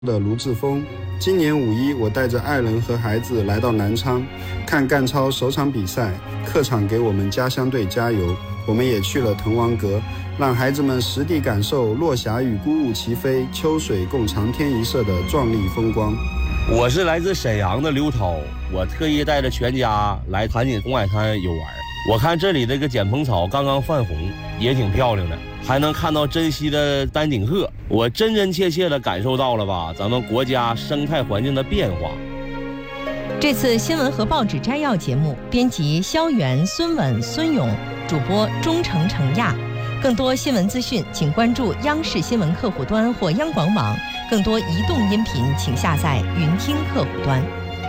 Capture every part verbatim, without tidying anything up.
的卢志峰。今年五一，我带着爱人和孩子来到南昌，看赣超首场比赛，客场给我们家乡队加油。我们也去了滕王阁，让孩子们实地感受落霞与孤鹜齐飞，秋水共长天一色的壮丽风光。 我是来自沈阳的刘涛，我特意带着全家来盘锦红海滩游玩。我看这里这个剪蓬草刚刚泛红，也挺漂亮的，还能看到珍稀的丹顶鹤，我真真切切地感受到了吧咱们国家生态环境的变化。 这次新闻和报纸摘要节目，编辑肖元、孙稳、孙勇，主播钟程、程亚。更多新闻资讯，请关注央视新闻客户端或央广网。更多移动音频，请下载云听客户端。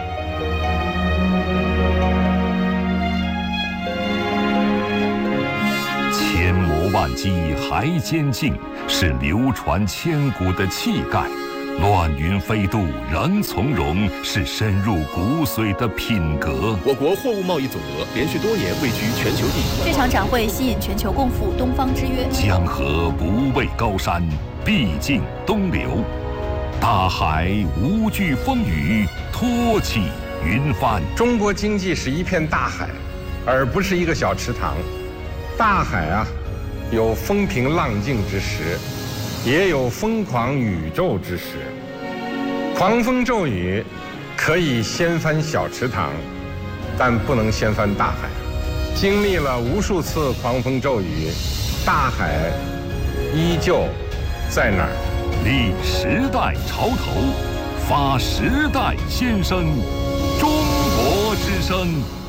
千磨万击还坚劲，是流传千古的气概；乱云飞渡仍从容，是深入骨髓的品格。 我国货物贸易总额连续多年位居全球第一。 这场展会吸引全球共赴东方之约。 江河不畏高山，毕竟东流。大海无惧风雨，托起云帆。 中国经济是一片大海，而不是一个小池塘。大海啊，有风平浪静之时，也有疯狂宇宙之时。狂风骤雨可以掀翻小池塘，但不能掀翻大海。经历了无数次狂风骤雨，大海依旧在那儿。 立时代潮头，发时代先声，中国之声。